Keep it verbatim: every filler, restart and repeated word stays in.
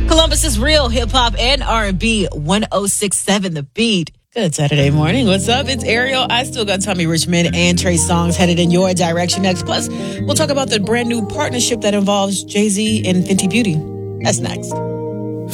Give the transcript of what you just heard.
Columbus's real hip hop and R and B, one oh six point seven The Beat. Good Saturday morning. What's up? It's Ariel. I still got Tommy Richmond and Trey Songz headed in your direction next. Plus, we'll talk about the brand new partnership that involves Jay-Z and Fenty Beauty. That's next.